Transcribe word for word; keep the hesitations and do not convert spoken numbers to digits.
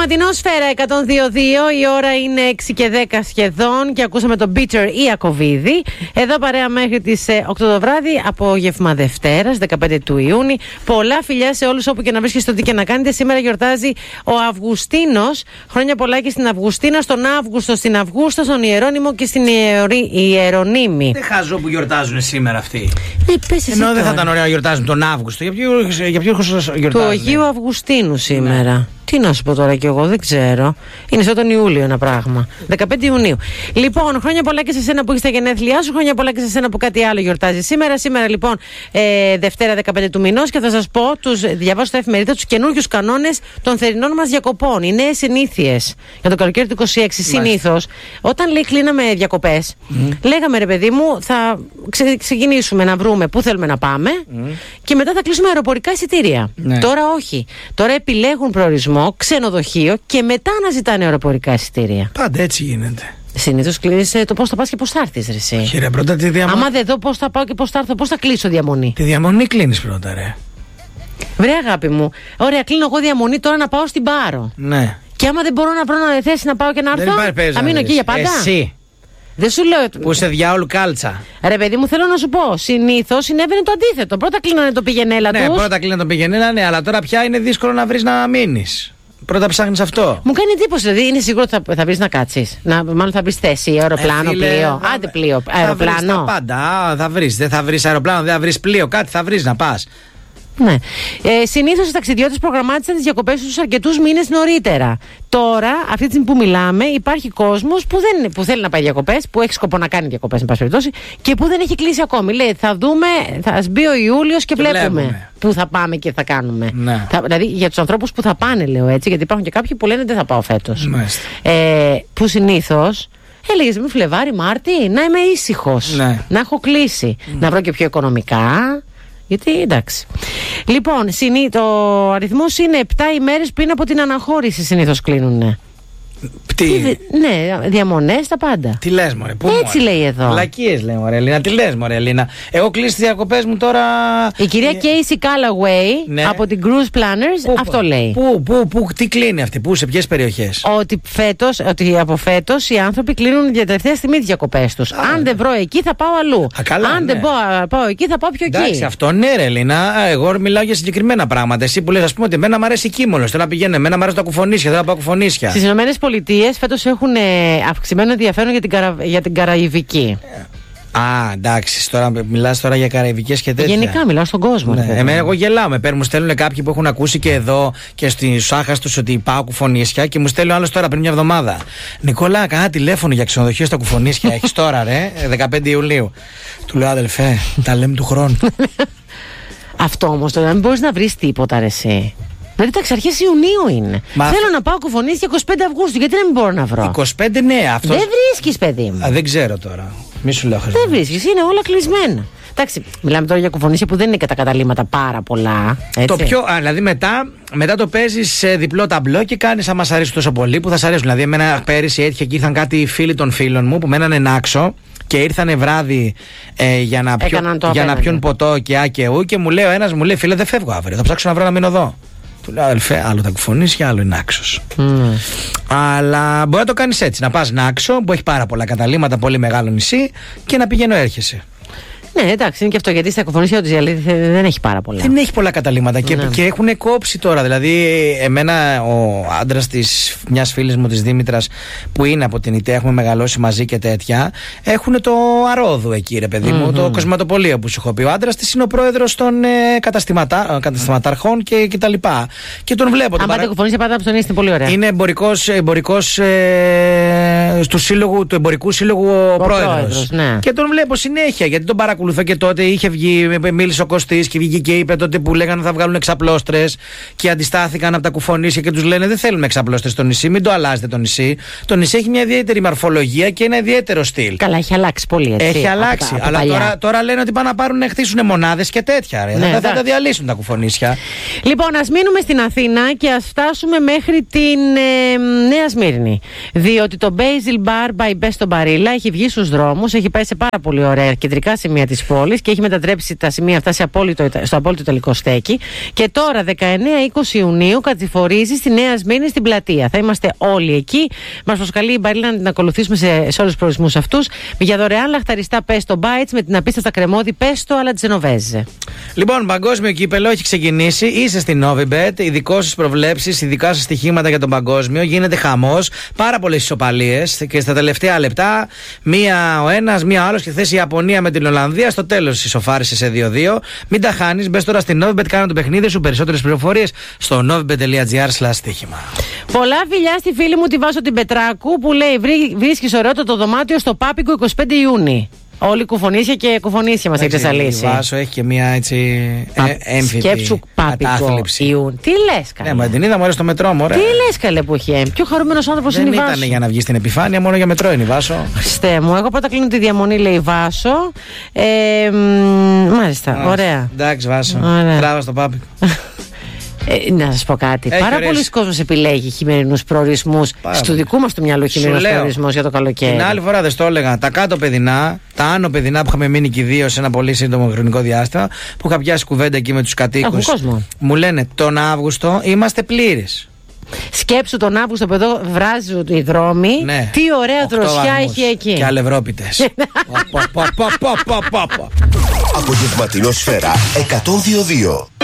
Απογευματινό Σφαίρα εκατόν δύο κόμμα δύο. Η ώρα είναι έξι και δέκα σχεδόν και ακούσαμε τον Beacher Ιακωβίδη. Εδώ παρέα μέχρι τις οκτώ το βράδυ, απόγευμα Δευτέρας, δεκαπέντε του Ιούνιου. Πολλά φιλιά σε όλους όπου και να βρίσκεστε, ό,τι και να κάνετε. Σήμερα γιορτάζει ο Αυγουστίνος. Χρόνια πολλά και στην Αυγουστίνα, στον Αύγουστο, στην Αυγούστα, στον Ιερώνυμο και στην Ιερη... Ιερονίμη. Δεν χαζό που γιορτάζουν σήμερα αυτοί. Ε, Ενώ δεν θα ήταν ωραία να γιορτάζουν τον Αύγουστο. Για ποιο, για ποιο γιορτάζουν? Του Αγίου Αυγουστίνου σήμερα. Ναι. Τι να σου πω τώρα κι εγώ, δεν ξέρω. Είναι σαν τον Ιούλιο ένα πράγμα. δεκαπέντε Ιουνίου. Λοιπόν, χρόνια πολλά και σε σένα που έχει τα γενέθλιά σου. Χρόνια πολλά και σε σένα που κάτι άλλο γιορτάζει σήμερα. Σήμερα λοιπόν ε, Δευτέρα δεκαπέντε του μηνός και θα σας πω, τους διαβάσω στα εφημερίδα, τους καινούριους κανόνες των θερινών μας διακοπών. Οι νέες συνήθειες για το καλοκαίρι του είκοσι έξι. Συνήθως, όταν λέει κλείναμε διακοπές, mm. λέγαμε ρε παιδί μου, θα ξε, ξεκινήσουμε να βρούμε πού θέλουμε να πάμε mm. και μετά θα κλείσουμε αεροπορικά εισιτήρια. Ναι. Τώρα όχι. Τώρα επιλέγουν προορισμό, ξενοδοχείο και μετά αναζητάνε αεροπορικά εισιτήρια. Πάντα έτσι γίνεται. Συνήθως κλείνεις το πώς θα πας και πώς θα έρθεις, ρε εσύ. Κύριε, πρώτα τη διαμονή. Άμα δεν δω πώς θα πάω και πώς θα έρθω, πώς θα κλείσω διαμονή. Τη διαμονή κλείνεις πρώτα, ρε. Βρε αγάπη μου, ωραία, κλείνω εγώ διαμονή τώρα να πάω στην Πάρο. Ναι. Και άμα δεν μπορώ να βρω να θέση να πάω και να έρθω, θα μείνω εκεί για πάντα. Εσύ. Δεν σου λέω. Που είσαι διάολου κάλτσα. Ρε παιδί μου, θέλω να σου πω. Συνήθως συνέβαινε το αντίθετο. Πρώτα κλείνανε το πηγενέλα τους. Ναι, πρώτα κλείνανε το πηγενέλα, ναι, αλλά τώρα πια είναι δύσκολο να βρεις να μείνεις. Πρώτα ψάχνεις αυτό. Μου κάνει εντύπωση, δηλαδή είναι σίγουρο ότι θα, θα βρεις να κάτσεις. Να, μάλλον θα βρεις θέση, αεροπλάνο, ε, φίλε, πλοίο. Θα, Άντε πλοίο, αεροπλάνο. Θα βρεις τα πάντα. Α, θα βρεις. Δεν θα βρεις αεροπλάνο, δεν θα βρεις πλοίο. Κάτι θα βρεις να πας. Ναι. Ε, συνήθως οι ταξιδιώτες προγραμμάτισαν τις διακοπές τους αρκετούς μήνες νωρίτερα. Τώρα, αυτή τη στιγμή που μιλάμε, υπάρχει κόσμος που, δεν, που θέλει να πάει διακοπές, που έχει σκοπό να κάνει διακοπές, εν πάση περιπτώσει, και που δεν έχει κλείσει ακόμη. Λέει, θα δούμε, θα μπει ο Ιούλιος και, και βλέπουμε, βλέπουμε πού θα πάμε και θα κάνουμε. Ναι. Θα, δηλαδή, για τους ανθρώπους που θα πάνε, λέω έτσι, γιατί υπάρχουν και κάποιοι που λένε δεν θα πάω φέτος. Ε, που συνήθως. Έλεγες με Φλεβάρι, Μάρτι, να είμαι ήσυχος, ναι. να έχω κλείσει, mm. να βρω και πιο οικονομικά. Γιατί εντάξει. Λοιπόν, συνή, το αριθμός είναι επτά ημέρες πριν από την αναχώρηση συνήθως κλείνουνε. Τι... Ναι, διαμονές, τα πάντα. Τι λες μωρέ, πού έτσι μωρέ. Λέει εδώ. Βλακίες λέει μωρέ Ελίνα, τι λες μωρέ Ελίνα. Εγώ κλείσει τις διακοπές μου τώρα. Η κυρία Casey Callaway, ναι. από την Cruise Planners, πού, αυτό λέει. Πού, πού, πού, τι κλείνει αυτή, πού, σε ποιες περιοχές? Ότι, φέτος, ότι από φέτος οι άνθρωποι κλείνουν για τελευταία στιγμή τις διακοπές τους. Α, αν δεν βρω εκεί θα πάω αλλού. Α, καλά, αν ναι. δεν πάω, πάω εκεί θα πάω πιο εκεί. Εντάξει, αυτό ναι ρε Ελίνα, εγώ μιλάω για συγκεκριμένα πράγματα. Εσύ που λες, ας πούμε, ότι εμένα μου αρέσει Κίμολος, θέλω να πηγαίνω, εμένα μου αρέσει τα κουφονίσια, θέλω να πάω κουφονίσια. Στις ΗΠΑ φέτος έχουν ε, αυξημένο ενδιαφέρον για την, καρα... για την Καραϊβική. Α, εντάξει, τώρα μιλάς τώρα για καραϊβικές και τέτοια. Γενικά μιλάω στον κόσμο. Ναι. Εμένα εγώ γελάω. Με παίρνουν, μου στέλνουν κάποιοι που έχουν ακούσει και εδώ και στους άχαστους ότι πάω κουφονίσια και μου στέλνει ο άλλος τώρα πριν μια εβδομάδα. Νικόλα, κάνα τηλέφωνο για ξενοδοχείο στα κουφονίσια. Έχεις τώρα, ρε, δεκαπέντε Ιουλίου. Του λέω, αδελφέ, τα λέμε του χρόνου. Αυτό όμως τώρα μην μπορείς να βρεις τίποτα, ρε, εσύ. Δηλαδή τα αρχές Ιουνίου είναι. Μα θέλω να πάω κουφονίσια εικοστή πέμπτη Αυγούστου, γιατί να μην μπορώ να βρω. εικοστή πέμπτη, ναι, αυτό. Δεν βρίσκεις, παιδί μου. Α, δεν ξέρω τώρα. Μη σου λέω χαζά. Δεν βρίσκεις, είναι όλα κλεισμένα. Εντάξει, μιλάμε τώρα για κουφονίσια που δεν είναι και τα καταλήμματα πάρα πολλά. Έτσι. Το πιο, α, δηλαδή μετά, μετά το παίζεις σε διπλό ταμπλό και κάνεις, άμα σ' αρέσει τόσο πολύ, που θα σ' αρέσουν. Δηλαδή, εμένα πέρυσι έτυχε και ήρθαν κάτι φίλοι των φίλων μου που μένανε Νάξο και ήρθανε βράδυ ε, για να, πιω, για να πιούν ποτό και α και ου και μου λέει ο ένας, μου λέει φίλε, δεν φεύγω αύριο, θα ψάξω να βρω να μείνω εδώ. Του λέω αδελφέ, άλλο τα κουφονίσια, άλλο είναι Νάξος. Mm. Αλλά μπορεί να το κάνεις έτσι, να πας Νάξο που έχει πάρα πολλά καταλήμματα, πολύ μεγάλο νησί και να πηγαίνω έρχεσαι. Ναι, εντάξει, είναι και αυτό γιατί στα κουφονίσια όντως η αλήθεια δεν έχει πάρα πολλά. Δεν έχει πολλά καταλήμματα και, ναι. και έχουν κόψει τώρα. Δηλαδή, εμένα ο άντρας της μιας φίλης μου της Δήμητρας που είναι από την ΙΤΕ, έχουμε μεγαλώσει μαζί και τέτοια, έχουν το Αρόδου εκεί, ρε παιδί μου, mm-hmm. το κοσματοπολείο που σου έχω πει. Ο άντρας της είναι ο πρόεδρος των ε, καταστηματά, καταστηματαρχών και, και τα λοιπά. Και τον βλέπω. Αν πάτε κουφονίσια, πάτε από τον είναι πολύ ωραία. Είναι εμπορικός, εμπορικός ε, του, σύλλογου, του Εμπορικού Σύλλογου ο, ο πρόεδρος. Ναι. Και τον βλέπω συνέχεια γιατί τον παρακολουθώ. Και τότε είχε βγει, μίλησε ο Κωστής και βγήκε και είπε τότε που λέγανε θα βγάλουν εξαπλώστρες και αντιστάθηκαν από τα κουφονίσια και τους λένε δεν θέλουμε εξαπλώστρες στο νησί, μην το αλλάζετε το νησί. Το νησί έχει μια ιδιαίτερη μορφολογία και ένα ιδιαίτερο στυλ. Καλά, έχει αλλάξει πολύ έτσι. Έχει αλλάξει. Από, από αλλά τώρα, τώρα λένε ότι πάνε να πάρουν να χτίσουν μονάδες και τέτοια. Ρε. Ναι, θα, θα τα διαλύσουν τα κουφονίσια. Λοιπόν, ας μείνουμε στην Αθήνα και ας φτάσουμε μέχρι την ε, Νέα Σμύρνη. Διότι το Basil Bar by Best Barilla έχει βγει στους δρόμους, έχει πάει σε πάρα πολύ ωραία κεντρικά σημεία της της πόλης και έχει μετατρέψει τα σημεία αυτά σε απόλυτο, στο απόλυτο τελικό στέκι. Και τώρα δεκαεννέα είκοσι Ιουνίου κατηφορίζει στη Νέα Σμύρνη στην πλατεία. Θα είμαστε όλοι εκεί. Μας προσκαλεί η Μπαρίλα να την ακολουθήσουμε σε, σε όλους τους προορισμούς αυτούς. Για δωρεάν λαχταριστά πέστο bites με την απίστευτα κρεμόδι πέστο αλλά τζενοβέζε. Λοιπόν, παγκόσμιο κύπελο έχει ξεκινήσει. Είσαι στην Novibet. Ειδικό σας προβλέψεις, ειδικά σας στοιχήματα για τον παγκόσμιο. Γίνεται χαμός. Πάρα πολλές ισοπαλίες. Και στα τελευταία λεπτά, μία ο ένας, μία ο άλλος. Και θέση η Ιαπωνία με την Ολλανδία. Στο τέλος ισοφάρισε σε δύο δύο. Μην τα χάνεις. Μπες τώρα στην Novibet, κάνε το παιχνίδι σου. Περισσότερες πληροφορίες στο novibet.gr slash στοίχημα. Πολλά φιλιά στη φίλη μου τη Βάσο την Πετράκου που λέει: Βρίσκεις ωραιότατο δωμάτιο στο Πάπικο είκοσι πέντε Ιούνιου. Όλοι κουφονίσια και κουφονίσια μας έχει ξεσαλίσει. Η Βάσο έχει και μια έτσι έμφυτη σκέψου Πάπικο Ιούνιου. Τι λες καλέ? Ναι, μα την είδα μωρέ στο μετρό μωρέ. Τι λες καλέ που έχει έμφυτη? Πιο χαρούμενος άνθρωπος είναι η Βάσο. Δεν ήταν για να βγει στην επιφάνεια, μόνο για μετρό είναι η Βάσο. Χριστέ μου, εγώ πρώτα κλείνω τη διαμονή, λέει η Βάσο. Ε, μάλιστα, Α, ωραία. Εντάξει Βάσο, τράβα στο Πάπικο. Ε, να σας πω κάτι. Έχει Πάρα πολλοί κόσμος επιλέγει χειμερινούς προορισμούς. Στο δικού μας το μυαλό χειμερινός προορισμός για το καλοκαίρι. Την άλλη φορά δεν στο έλεγα. Τα κάτω παιδινά, τα άνω παιδινά που είχαμε μείνει και δύο σε ένα πολύ σύντομο χρονικό διάστημα, που είχα πιάσει κουβέντα εκεί με τους κατοίκους. Μου λένε τον Αύγουστο είμαστε πλήρεις. Σκέψου τον Αύγουστο που εδώ βράζουν οι δρόμοι. Ναι. Τι ωραία δροσιά έχει εκεί. Και αλευρόπιτες. Απογευματινό Σφαίρα εκατόν δύο δύο.